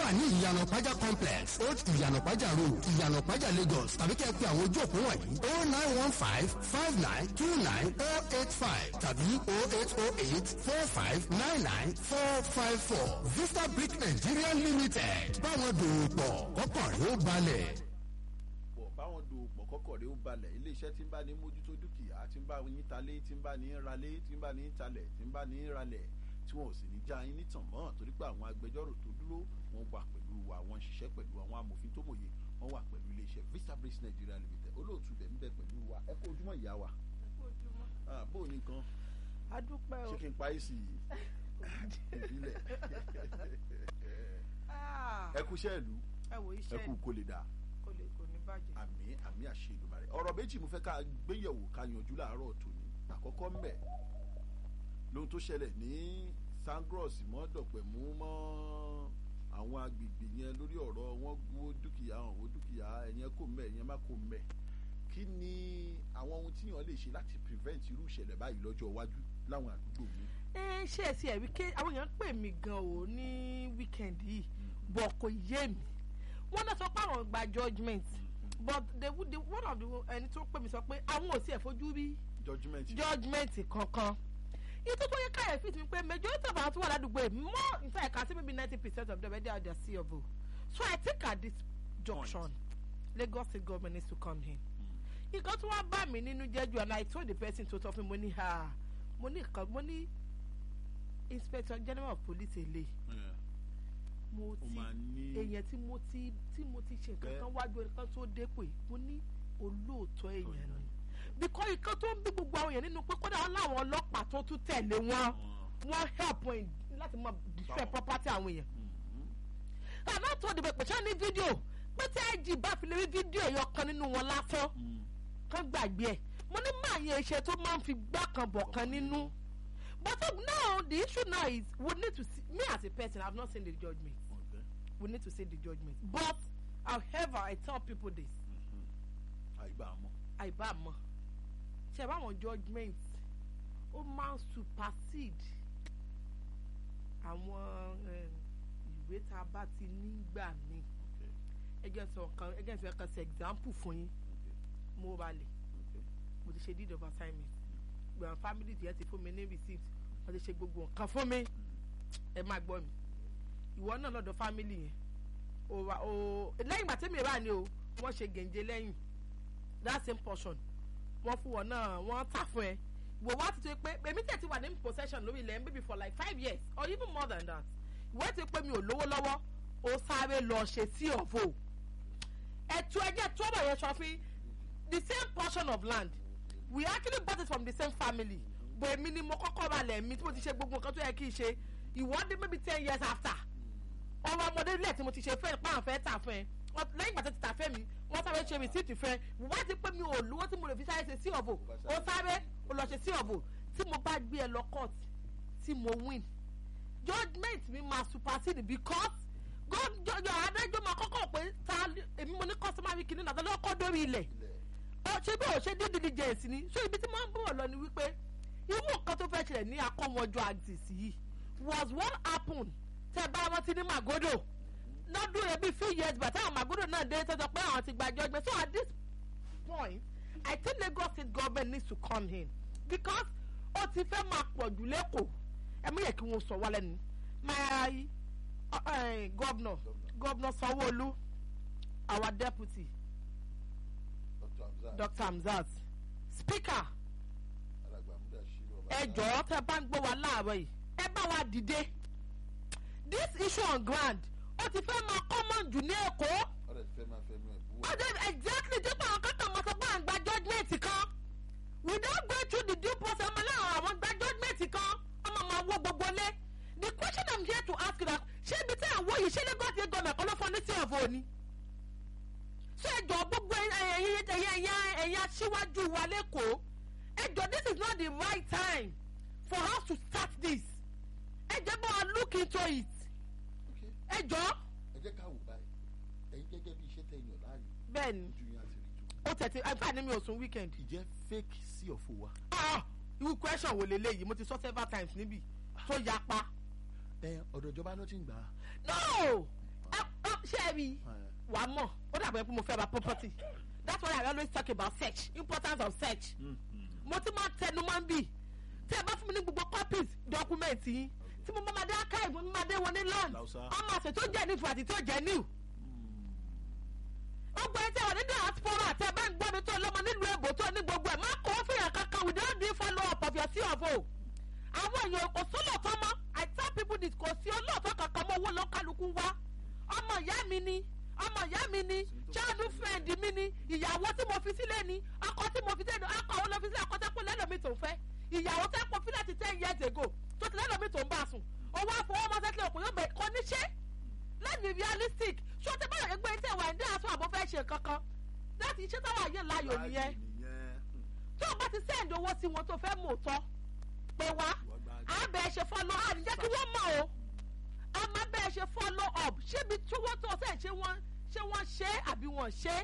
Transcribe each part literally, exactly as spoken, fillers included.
wà ní ìyànà pàjá complex old ìyànà pàjá road ìyànà pàjá Lagos tàbí kẹ́ ẹ pè àwọn ojú òpó wọ̀nyí oh nine one five five nine two nine oh eight five tàbí oh eight oh eight four five nine nine four five four Vista Brick Nigeria Limited báwọn dòwò pọ̀ kọ́kọ́ rẹ̀ ó balẹ̀. báwọn dòwò pọ̀ kọ́kọ́ rẹ̀ ó balẹ̀ iléeṣẹ́ tí ń bá ní mójútó dúkìá tí ń bá yín talé tí ń bá ní ralé tí ń bá ní talẹ̀ tí ń bá ní ralẹ̀ tí wọn ò sì ní já yín nítàn mọ́ torí pé àwọn agbẹjọ́rò tó dúró wọn wà pẹ̀lú wa wọn ṣiṣẹ́ pẹ̀lú àwọn amòfin tó mòye wọn wà pẹ̀lú iléeṣẹ́ Vista Brick Nigeria Limited olóòtú bẹ̀ ń bẹ pẹ̀lú wa ẹ kú ojúmọ́ ìyá wa. ẹ kú ojúmọ́. bó o ní nǹkan. a dúpẹ́ o. ṣé kí n pa èsì ìbílẹ̀. ẹ kú iṣẹ́ ìlú ẹ wò iṣẹ́ ẹ kú kó lè dà. kò lè kò ní bàjẹ́. àmì àmì àṣẹ Èdùmàrè ọ̀rọ̀ méjì mo fẹ́ ká gbéyẹ̀wò ká yanjú láàárọ̀ tòní àkọ́kọ́ mbẹ̀ lóhun tó ṣẹlẹ̀ ní Sangros mọ́ dọ̀pẹ̀mú mọ́ àwọn agbègbè yẹn lórí ọ̀rọ̀ wọn gbó dúkìá hàn wó dúkìá ẹ̀yẹn kò mẹ́ ẹ̀yẹn má kò mẹ́ kí ni àwọn ohun tíyàn lè ṣe láti prevent irú ìṣẹ̀lẹ̀ báyìí lọ́jọ́ iwájú láwọn àdúgbò mi. ẹ ṣe ẹ sí ẹ wíkẹ àwọn èèyàn pè mí gan o ní weekend yìí bọ̀ kò yé mi wọ́n náà sọ pé àwọn gba judgement but the, the one of the ẹni tó pè mí sọ pé àwọn ò sí ẹ̀ fojú rí judgement judgement kankan ètò tó yẹ káyọ̀ fit mi pé majority of àwọn tó wà ládùúgbò yìí more in fact I can say maybe ninety percent of them already are their C of O so I think at this junction Lagos State government needs to come in. nǹkan tó wá bá mi nínú jẹ́jú and I told the person tó sọ fún mi mo ní ha mo ní nǹkan mo ní Inspector General of Police èlé mo ti èèyàn tí mo ti tí mo ti ṣe nǹkan kan wájú ẹnìkan tó dépò yìí mo ní olóòótọ́ èèyàn ni because nǹkan tó ń bí gbogbo àwọn èèyàn nínú pé kódà wọn láwọn ọlọ́pàá tó tún tẹ̀lé wọn wọn help wọn láti mọ destroy property àwọn èèyàn. àná tó dìbò pé ṣáà ní fídíò pé tí I G bá fi lè rí fídíò ẹ̀yọ kan nínú wọn lásán kan gbàgbé ẹ̀ mo ní máa yẹ iṣẹ́ tó máa ń fi gbá kan bọ̀ kan nínú. But now the issue now is we need to see me as a person I have not seen the judgment. Okay. We need to see the judgment. But however I tell people this. àìbámọ̀. àìbámọ̀. ṣe báwọn judgment ó máa ń supersede àwọn ìwé tá a bá ti nígbà míì. ẹgẹ́ sọ kan ẹgẹ́ sọ kan ṣe example fún yín mo balẹ̀ mo ti ṣe deed of assignment gbọ̀n family tiẹ̀ ti fún mi ní receipt wọ́n ti ṣe gbogbo nǹkan fún mi ẹ máa gbọ́ mi ìwọ náà lọ́dọ̀ family yẹn o wa o lẹ́yìn ìgbà tí mi rà ni o wọ́n ṣe gèǹje lẹ́yìn that same portion wọ́n fún wọn náà wọ́n tà fún ẹ wò wá ti tó pé èmi tẹ̀ ti wà ní possession lórí ilẹ̀ maybe for like five years or even more than that ìwọ ti pé mi ò lówó lọ́wọ́ o sáré lọ ṣe sí ọ̀fọ̀ ẹ̀tù ẹ̀jẹ̀ tó bọ̀ yẹn sọ fún the same portion of land we actually bought it from the same family but èmi ni mo kọ́kọ́ balẹ̀ mi tí mo ti ṣe gbogbo nǹkan tó yẹ kí n ṣe ìwọ́dé maybe ten years after ọmọ ọmọdé ilé tí mo ti ṣe fẹ́ pàrọ̀ fẹ́ tà fún ẹ lẹ́yìn ìgbà tó ti tà fẹ́ mi wọ́n sáré ṣe receipt fẹ́ wọ́n ti pé mi ò lówó tí mo lè fi sáré ṣe sí ọ̀bọ̀ ó sáré ó lọ ṣe sí ọ̀bọ̀ tí mo bá gbé ẹ lọ court tí mo win judgement mi máa supersede because jọjọ adájọ́ máa kọ́kọ́ pé ta èmi mo ní customary kìíní nàtọ́ lọ́kọ́ dórí ilẹ̀ ṣé bí o ṣe due diligence ni so ibi tí máa ń bọ̀ lọ ni wípé irú nǹkan tó fẹ́ ṣẹlẹ̀ ní akọ́mọjọ axis yìí was what happened tẹ́ bá wọn ti ní Magodo lọ́dún rẹ̀ bíi few years but táwọn Magodo náà dé tọ́jọ́ pé àwọn ti gba judgment so at this point I think Lagos State government needs to come in because ó ti fẹ́ máa pọ̀ jù lẹ́kọ̀ọ́ ẹ mú yẹ kí wọ́n sọ wá lẹ́nu my uh, governor governor Sanwó-Olú our deputy Doctor Hamzat speaker ẹ jọ̀ọ́ tẹ́ bá ń gbọ́ wa láàárọ̀ yìí ẹ bá wa dìde this issue on ground ó ti fẹ́ máa common jù ní Èkó ọjọ́ exactly dípò àwọn kankan mọ̀ sọ pé à ń gba judgement kan without going through the due process ọmọ náà àwọn gba judgement kan ọmọ máa wọ gbogbo lé the question I'm here to ask you that ṣé ibi tí àwọn yìí ṣé Lagos State government kan ló fọ́ ní sí ọ̀fọ̀ ni ṣé ẹjọ́ gbogbo ẹ̀yà aṣíwájú wa lẹ́kọ̀ọ́ ẹjọ́ this is not the right time for us to start this ẹjẹ́ bá wa look into it ẹjọ́. ẹ jẹ́ ká wò báyìí ẹ̀yin gẹ́gẹ́ bí iṣẹ́ tẹ̀yìn ọ̀la rí. bẹ́ẹ̀ni ó tẹ̀tí àǹfààní mi ò sùn weekend. ìjẹ́ fake sí ọ̀fọ̀ wa. ah irú question wo leléyìí mo ti sọ several times níbí tó yapa. ẹ ọ̀dọ̀ ìjọba ló ti ń gbà á. no rí wà á mọ̀ ó dàbọ̀ pé mo fẹ́ ra property that's why I always talk about search importance of search mo ti máa tẹnu máa ń bì tí ẹ bá fún mi ní gbogbo copies document yín tí mo máa dé archive mo máa dé wọn ní land ọmọ àṣẹ tó jẹ́ new àti tó jẹ́ new ọgbà ẹ̀ tí àwọn onídàá diaspora àti ẹ̀ bá ń gbọ́ mi tó lọ́mọ nílùú èbó tó ní gbogbo ẹ̀ má kó fìyà kankan without the follow up of your C F O àwọn èèyàn kò sólòtọ́ mọ́ I tell people this kò sí olóòtọ́ kankan mọ́ owó lọ́kàlùkù wá ọmọ ìyá mi ni ọmọ ìyá mi ni childhood friend mi ni ìyàwó tí mo fi sílẹ̀ ni ọkọ tí mo fi sílẹ̀ ni ọkọ òun ló fi sílẹ̀ ọkọ tẹ́kọ̀ lẹ́lọ́mí tó ń fẹ́ ìyàwó tẹ́kọ̀ fílẹ̀ ti ten years ago tó ti lẹ́lọ́mí tó ń bá sùn owó àfọwọ́mọsẹ́sílẹ̀ òkú yóò bẹ̀ kọ́ níṣẹ́ let's be realistic ṣé o ti bá yàrá gbé tí ẹ̀wà ẹ̀dá àtún àbọ̀ fẹ́ ṣe kankan láti iṣẹ́ táwọn àyè láàyò nìyẹn tó o bá ti send owó sí wọn tó fẹ́ mọ̀ tọ́ pé wá á bẹ̀ ṣe follow up jẹ́ kí wọ́n mọ̀ o a máa bẹ̀ ṣe follow up ṣébi tí wọ́n tó fẹ́ ṣe wọ́n ṣé wọ́n ṣe àbí wọ́n ṣe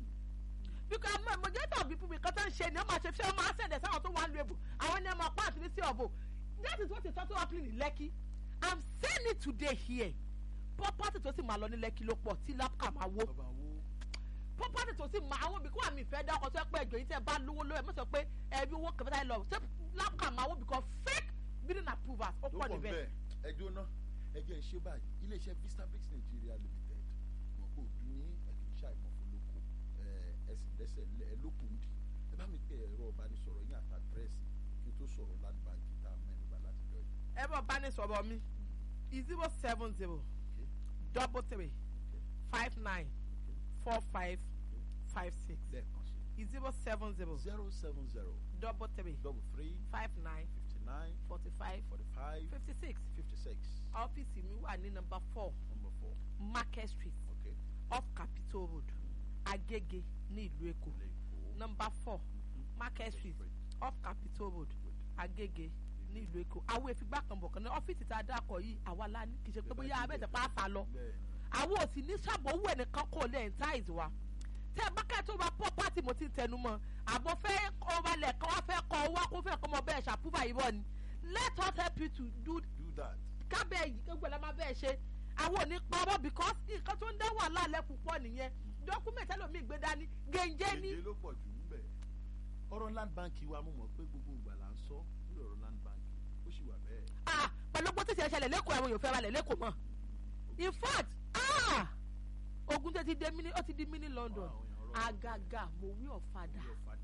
because majority of people kan tó ń ṣe ni wọ́n máa ṣe fẹ́ máa ṣẹ̀dẹ̀ sáwọn tó wà ń lu ebò àwọn ni ẹ máa pa àti ní sí ọ̀bọ̀ that is what is also happening in Lekki I'm saying it today here property tó sì máa lọ ní Lekki ló pọ̀ tí lapka máa wó property tó sì máa wó bí kó àmì ìfẹ́ dá ọkọ̀ tó ẹ pé ẹjọ́ yìí tẹ́ bá lówó lówó ẹ mọ̀ sọ pé ẹbí owó kẹfẹ́tà lọ ṣé lapka máa wó because fake building approvals ó pọ̀ níbẹ̀. ẹjọ́ náà ẹjọ́ ìṣe báyìí iléeṣẹ́ Vista Bricks Nigeria Limited mọ̀ kó dún ní ẹ̀kíṣà ìmọ̀fólókò ẹ̀sìn lẹ́sẹ̀ lókun dì ẹ bá mi pè ẹ̀rọ ìbánisọ̀rọ̀ yín àti àdírẹ́sì kí n tó sọ̀rọ̀ Land Bank tá a mẹ́nuba láti lọ yìí. ẹ̀rọ ìbánisọ̀rọ̀ mi zero seven zero double three five nine four five five six zero seven zero zero seven zero double three double three five nine fifty nine forty five forty five fifty six fifty six. ọ́fíìsì mi wà ní number four number four Market Street okay off Capitol Road Agege ní ìlú Èkó number four Market Street off Capitol Road Agege ní ìlú Èkó àwọn èfigbá kan bọ̀ kan ní ọ́fíìsì tá a dákọ̀ yìí àwa la ní kì í ṣe pé bóyá abẹ́tẹ̀ pa á sá lọ àwọn ò sì ní sábò owó ẹnìkan kò lè ń táìsì wa tẹ ẹ bá kẹ́ tó bá property mo ti ń tẹnu mọ́ àbọ̀ fẹ́ ọba lẹ̀ kọ́ wá fẹ́ kọ́ owó kó fẹ́ kọ́ mọ bẹ́ẹ̀ ṣàpúbà yìí bọ̀ ni let us help you to do, do that. kábẹ́ yìí kó gbọ́dọ̀ máa bẹ́ẹ̀ ṣe àwọn ò ní pamọ́ because nǹkan tó ń dá wàhálà lẹ́kùn pọ̀ nìyẹn dọ́kúmẹ̀tì ẹlòmíì gbé dání gèǹjẹ́ ní. gèǹjẹ́ ló pọ̀ jù ń bẹ̀. ọ̀rọ̀ Land Bank wa mo mọ̀ pé gbogbo ìgbà là ń sọ lórí ọ̀rọ̀ Land Bank ó sì wà bẹ́ẹ̀. ah pẹ̀lú gbogbo tí ìṣẹ̀lẹ̀ ṣẹlẹ̀ lẹ́kọ̀ọ́ àwọn èèyàn fẹ́ ra lẹ̀ lẹ́kọ̀ọ́ mọ́ in fact ah ogun tẹ́ ti dé mini ó ti di mini London agaga mo wí ọ̀fadà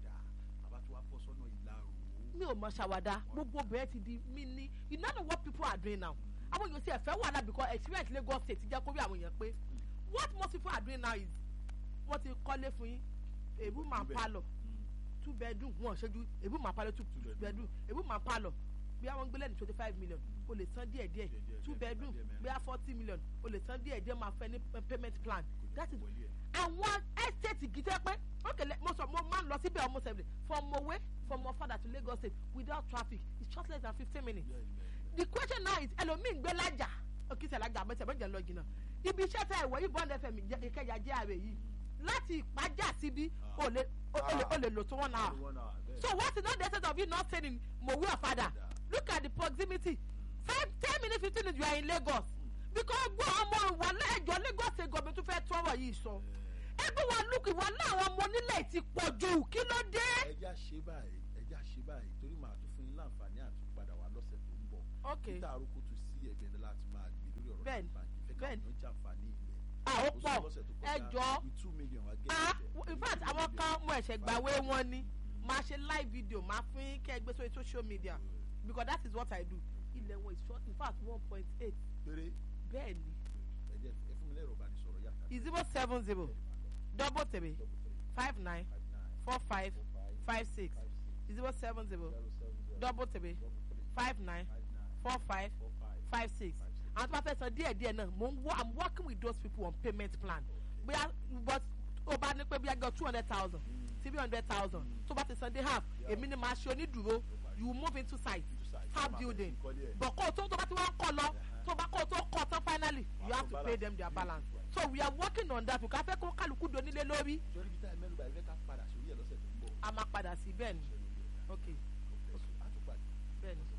mi ò mọ ṣàwádà gbogbo bẹ́ẹ̀ ti di mini you know what people are doing now àwọn èèyàn sì ẹ̀fẹ́ wà náà because experience Lagos State jẹ́ kó rí àwọn èèyàn pé what most people are doing now is wọ́n ti kọ́lé fún yín a room and parlour two bedroom wọ́n ṣẹ́jú a room and parlour two bedroom a room and parlour bí àwọn gbélé ní twenty five million o lè san díẹ̀ díẹ̀ two bedroom bí a forty million o lè san díẹ̀ díẹ̀ máa fẹ́ ní payment plan that is àwọn estate gidi pé okay mo sọ mo máa ń lọ síbẹ̀ almost every from Mowe from Ofada to Lagos State without traffic it's just less than fifteen minutes the question now is ẹlòmíì ń gbé lájà òkìtì alájà àbẹ̀tẹ̀ bẹ́ẹ̀ jẹ́ lọ jìnnà ibi iṣẹ́ tẹ ẹ̀wọ̀ yìí Bond F M Ìkẹjà jẹ́ ààrẹ yìí láti ìpájà síbi o lè o lè lò tó one hour so what is not the essence of you not staying in Mowe Ofada look at the proximity five ten minutes fifteen minutes you are in Lagos because gbọ́ ọmọ ìwà lẹ́jọ́ Lagos State government tó fẹ́ tọrọ yìí sọ ẹgbẹ́ wa lùkì wà láwọn ọmọ onílẹ̀ ti pọ̀ jù kí ló dé. ẹja ṣe báyìí ẹja ṣe báyìí torí màá tún fún yín láǹfààní àti padà wá lọ́sẹ̀ tó ń bọ̀. ok títà àròkọ tó sí ẹgbẹ́ ní láti máa gbé lórí ọ̀rọ̀ bẹ́ẹ̀ni bẹ́ẹ̀ni fẹ́ káwọn jàǹfààní ilẹ̀. àwọn pọ̀ ẹjọ́ ah in fact àwọn kan mú ẹ̀ṣẹ̀ gbàwé wọn ni máa ṣe live video máa fún yín kẹ́ ẹ gbé sórí social media because that is what I do ilẹ̀ wọn is short in fact one point eight. péré bẹ́ẹ̀ni. ẹ jẹ́ ẹ fún mi lẹ́rọ ìbánisọ̀rọ̀ yàtọ̀. zero seven zero double three five nine four five five six zero seven zero double three five nine four five five six àwọn tó bá fẹ́ san díẹ̀ díẹ̀ náà mo ń wọ I'm working with those people on payment plan bóyá but ó bá ní pé bí agọ two hundred thousand three hundred thousand tó bá ti san dé half èmi ni màá ṣe onídùúró you move into site half building but kó o tó tó bá ti wọ́n kọ́ lọ tó bá kó o tó kọ́ tán finally you have to pay them their balance so we are working on that because afẹ́ kó kálukú do nílé lórí. torí bí táyà mẹ́rin bá ẹgbẹ́ ká padà sórí ẹ̀ lọ́sẹ̀ tó ń bọ̀. a máa padà sí bẹ́ẹ̀ ni ok bẹ́ẹ̀ ni.